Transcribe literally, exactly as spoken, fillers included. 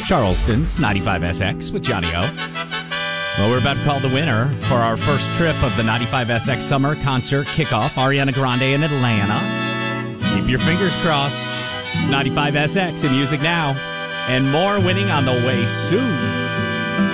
Charleston's ninety-five S X with Johnny O. Well, we're about to call the winner for our first trip of the ninety-five S X Summer Concert Kickoff, Ariana Grande in Atlanta. Keep your fingers crossed. It's ninety-five S X in Music Now. And more winning on the way soon.